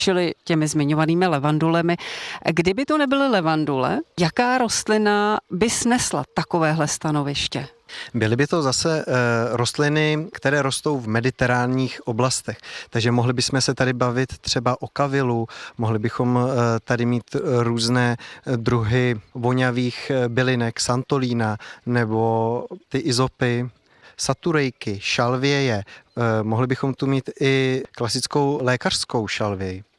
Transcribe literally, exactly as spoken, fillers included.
čili těmi zmiňovanými levandulemi. Kdyby to nebyly levandule, jaká rostlina by snesla takovéhle stanoviště? Byly by to zase e, rostliny, které rostou v mediteránních oblastech. Takže mohli bychom se tady bavit třeba o kavilu, mohli bychom e, tady mít různé druhy vonavých bylinek, santolína nebo ty izopy, saturejky, šalvěje. E, mohli bychom tu mít i klasickou lékařskou šalvěj.